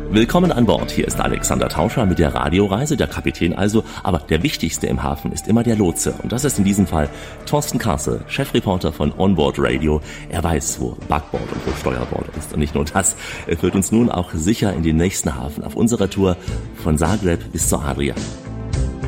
Willkommen an Bord. Hier ist Alexander Tauscher mit der Radioreise, der Kapitän also. Aber der wichtigste im Hafen ist immer der Lotse. Und das ist in diesem Fall Thorsten Kasse, Chefreporter von Onboard Radio. Er weiß, wo Backbord und wo Steuerbord ist. Und nicht nur das, er führt uns nun auch sicher in den nächsten Hafen auf unserer Tour von Zagreb bis zur Adria.